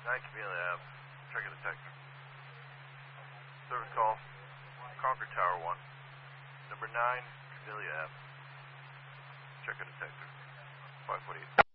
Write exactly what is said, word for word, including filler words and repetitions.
nine Camellia Ave. Check a detector. Service call. Concord Tower one. Number nine Camellia Ave. Check a detector. five foot eight.